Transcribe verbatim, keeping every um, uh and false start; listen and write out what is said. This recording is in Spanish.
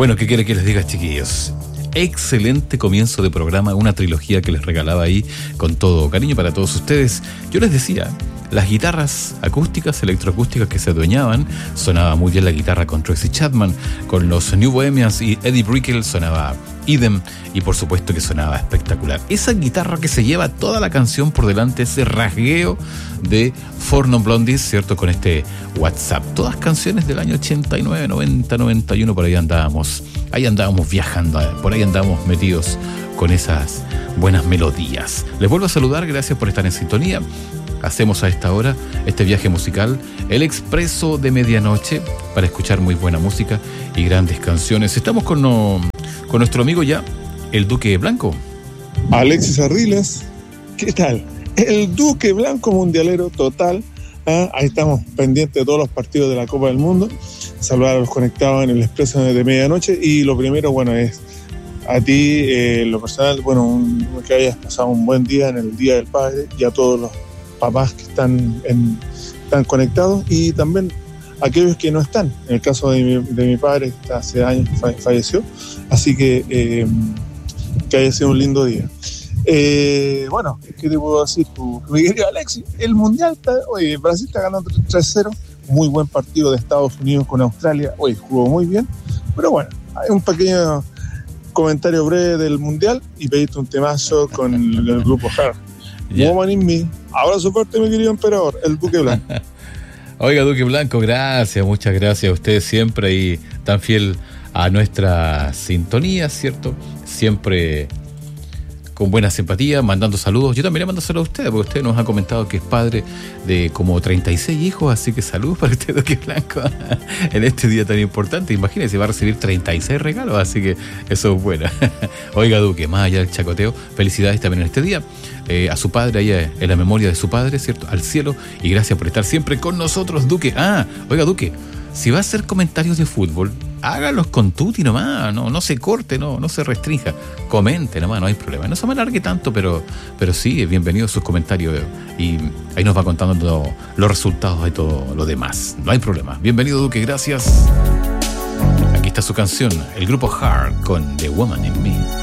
Bueno, ¿qué quiere que les diga, chiquillos? Excelente comienzo de programa, una trilogía que les regalaba ahí con todo cariño para todos ustedes. Yo les decía, las guitarras acústicas, electroacústicas que se adueñaban, sonaba muy bien la guitarra con Tracy Chapman, con los New Bohemians y Eddie Brickell sonaba idem, y por supuesto que sonaba espectacular. Esa guitarra que se lleva toda la canción por delante, ese rasgueo de Four Non Blondies, ¿cierto? Con este WhatsApp. Todas canciones del año ochenta y nueve, noventa, noventa y uno, por ahí andábamos. Ahí andábamos viajando, por ahí andábamos metidos con esas buenas melodías. Les vuelvo a saludar, gracias por estar en sintonía. Hacemos a esta hora este viaje musical, el expreso de medianoche, para escuchar muy buena música y grandes canciones. Estamos con, no, con nuestro amigo ya, el Duque Blanco. Alexis Arriles, ¿qué tal? El Duque Blanco mundialero total. ¿eh? Ahí estamos pendientes de todos los partidos de la Copa del Mundo. Saludar a los conectados en el expreso de medianoche. Y lo primero, bueno, es a ti, eh, lo personal, bueno, un, que hayas pasado un buen día en el Día del Padre, y a todos los papás que están, en, están conectados, y también aquellos que no están. En el caso de mi, de mi padre, que hace años falleció, así que eh, que haya sido un lindo día. Eh, bueno, ¿qué te puedo decir? Tu, mi querido Alexis, el Mundial, está, oye, Brasil está ganando tres cero, muy buen partido de Estados Unidos con Australia, oye, jugó muy bien, pero bueno, hay un pequeño comentario breve del Mundial y pediste un temazo con el, el grupo Her. Yeah. Woman in Me. Abrazo fuerte, mi querido emperador, el Duque Blanco. Oiga, Duque Blanco, gracias, muchas gracias a usted siempre ahí tan fiel a nuestra sintonía, ¿cierto? Siempre con buena simpatía, mandando saludos. Yo también le mando saludos a usted, porque usted nos ha comentado que es padre de como treinta y seis hijos, así que saludos para usted, Duque Blanco, en este día tan importante. Imagínese, va a recibir treinta y seis regalos, así que eso es bueno. Oiga, Duque, más allá del chacoteo, felicidades también en este día. Eh, a su padre, ahí en la memoria de su padre, ¿cierto? Al cielo, y gracias por estar siempre con nosotros, Duque. Ah, oiga, Duque, si va a hacer comentarios de fútbol, hágalos con tutti nomás, no, no se corte, no, no se restrinja, comente nomás, no hay problema. No se me alargue tanto, pero, pero sí, bienvenidos sus comentarios, y ahí nos va contando todo, los resultados y todo lo demás. No hay problema. Bienvenido, Duque, gracias. Aquí está su canción, el grupo Heart con The Woman in Me.